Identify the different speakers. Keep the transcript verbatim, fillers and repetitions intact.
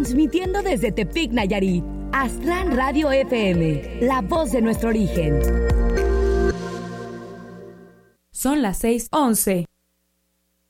Speaker 1: Transmitiendo desde Tepic, Nayarit, Aztlán Radio F M, la voz de nuestro origen.
Speaker 2: Son las seis once.